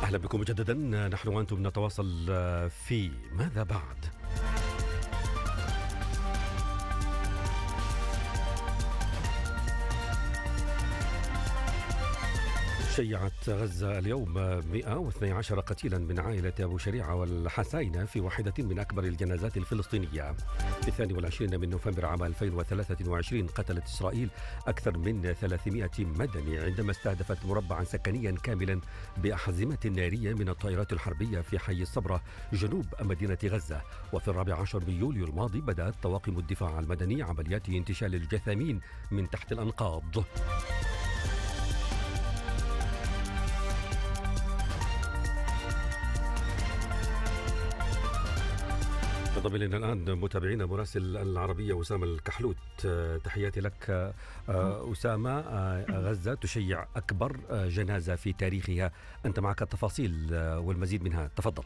أهلا بكم مجددا. نحن وأنتم نتواصل في ماذا بعد. شيعت غزة اليوم 112 قتيلا من عائلة أبو شريعة والحساينة في واحدة من أكبر الجنازات الفلسطينية. في 22 من نوفمبر عام 2023 قتلت إسرائيل أكثر من 300 مدني عندما استهدفت مربعا سكنيا كاملا بأحزمة نارية من الطائرات الحربية في حي الصبرة جنوب مدينة غزة. وفي 14 من يوليو الماضي بدأت طواقم الدفاع المدني عمليات انتشال الجثامين من تحت الأنقاض. انضم الينا الان متابعينا مراسل العربيه اسامه الكحلوت. تحياتي لك اسامه. غزه تشيع اكبر جنازه في تاريخها، انت معك التفاصيل والمزيد منها، تفضل.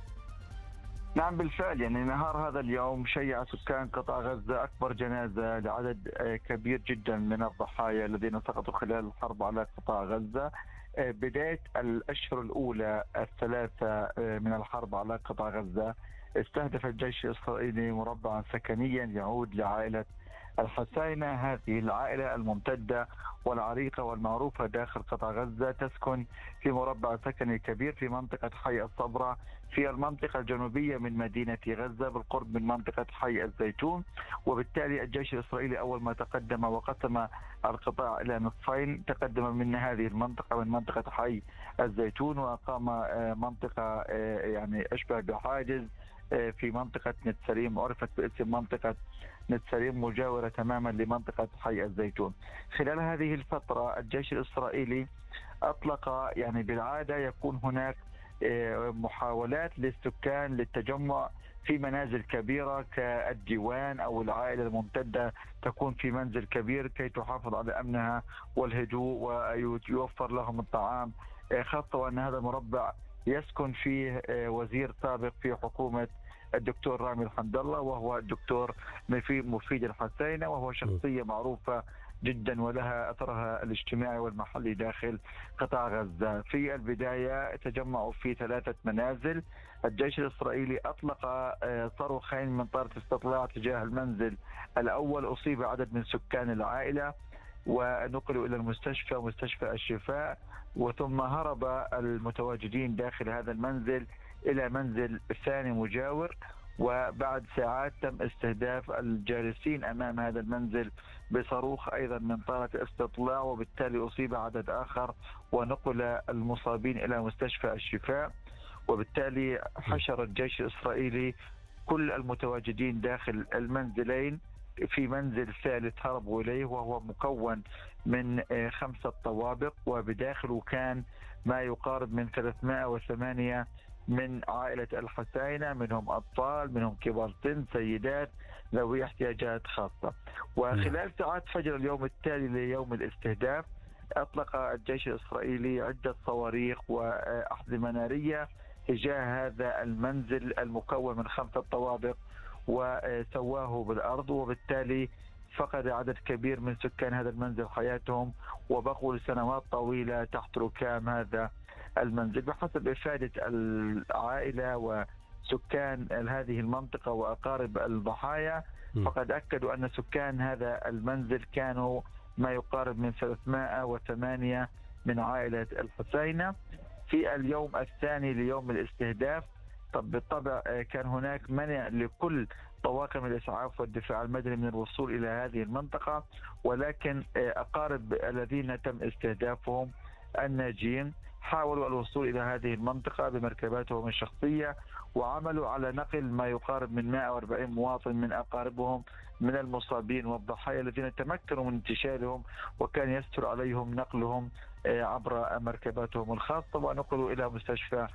نعم بالفعل، نهار هذا اليوم شيع سكان قطاع غزة أكبر جنازة لعدد كبير جدا من الضحايا الذين سقطوا خلال الحرب على قطاع غزة. بداية الأشهر الأولى الثلاثة من الحرب على قطاع غزة استهدف الجيش الإسرائيلي مربعا سكنيا يعود لعائلة الحساينة. هذه العائلة الممتدة والعريقة والمعروفة داخل قطاع غزة تسكن في مربع سكني كبير في منطقة حي الصبرة في المنطقة الجنوبية من مدينة غزة بالقرب من منطقة حي الزيتون. وبالتالي الجيش الإسرائيلي أول ما تقدم وقسم القطاع إلى نصفين تقدم من هذه المنطقة من منطقة حي الزيتون وأقام منطقة أشبه بحاجز في منطقة نتسريم عرفت باسم منطقة نتسريم مجاورة تماما لمنطقة حي الزيتون. خلال هذه الفترة الجيش الإسرائيلي أطلق بالعادة يكون هناك محاولات للسكان للتجمع في منازل كبيرة كالديوان أو العائلة الممتدة تكون في منزل كبير كي تحافظ على أمنها والهدوء ويوفر لهم الطعام، خاصة وأن هذا المربع يسكن فيه وزير سابق في حكومة الدكتور رامي الحمد الله وهو الدكتور مفيد الحسينة، وهو شخصية معروفة جدا ولها أثرها الاجتماعي والمحلي داخل قطاع غزة. في البداية تجمعوا في 3 منازل. الجيش الإسرائيلي أطلق صاروخين من طائرة استطلاع تجاه المنزل الأول، أصيب عدد من سكان العائلة ونقلوا إلى المستشفى مستشفى الشفاء، وثم هرب المتواجدين داخل هذا المنزل إلى منزل ثاني مجاور. وبعد ساعات تم استهداف الجالسين أمام هذا المنزل بصاروخ أيضا من طائرة استطلاع، وبالتالي أصيب عدد آخر ونقل المصابين إلى مستشفى الشفاء. وبالتالي حشر الجيش الإسرائيلي كل المتواجدين داخل المنزلين في منزل ثالث هربوا إليه، وهو مكون من 5 طوابق، وبداخله كان ما يقارب من 308 من عائلة الحساينة، منهم أطفال، منهم كبار سن، سيدات ذوي احتياجات خاصة. وخلال ساعات فجر اليوم التالي ليوم الاستهداف أطلق الجيش الإسرائيلي عدة صواريخ وأحزمة نارية تجاه هذا المنزل المكون من 5 طوابق وسواه بالأرض، وبالتالي فقد عدد كبير من سكان هذا المنزل حياتهم وبقوا لسنوات طويلة تحت ركام هذا المنزل. بحسب إفادة العائلة وسكان هذه المنطقة وأقارب الضحايا فقد أكدوا أن سكان هذا المنزل كانوا ما يقارب من 308 من عائلة الحسينة. في اليوم الثاني ليوم الاستهداف بالطبع كان هناك منع لكل طواقم الإسعاف والدفاع المدني من الوصول إلى هذه المنطقة، ولكن أقارب الذين تم استهدافهم الناجين حاولوا الوصول إلى هذه المنطقة بمركباتهم الشخصية، وعملوا على نقل ما يقارب من 140 مواطن من أقاربهم من المصابين والضحايا الذين تمكنوا من انتشالهم، وكان يستر عليهم نقلهم عبر مركباتهم الخاصة ونقلوا إلى مستشفى